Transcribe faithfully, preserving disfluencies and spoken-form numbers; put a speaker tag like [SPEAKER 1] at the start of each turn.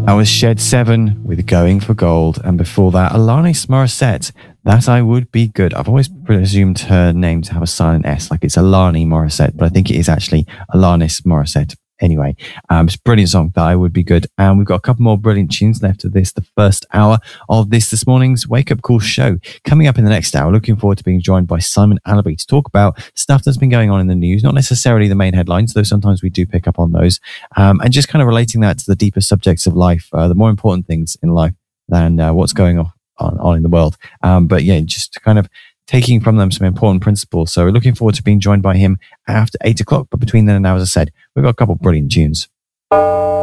[SPEAKER 1] That was Shed seven with Going for Gold. And before that, Alanis Morissette, That I Would Be Good. I've always presumed her name to have a silent S, like it's Alani Morissette, but I think it is actually Alanis Morissette. Anyway, um, it's a brilliant song, That I Would Be Good. And we've got a couple more brilliant tunes left of this, the first hour of this this morning's Wake Up Call show. Coming up in the next hour, looking forward to being joined by Simon Allaby to talk about stuff that's been going on in the news, not necessarily the main headlines, though sometimes we do pick up on those, um, and just kind of relating that to the deeper subjects of life, uh, the more important things in life than uh, what's going on, on, on in the world. Um, but yeah, just kind of taking from them some important principles. So we're looking forward to being joined by him after eight o'clock. But between then and now, as I said, we've got a couple of brilliant tunes.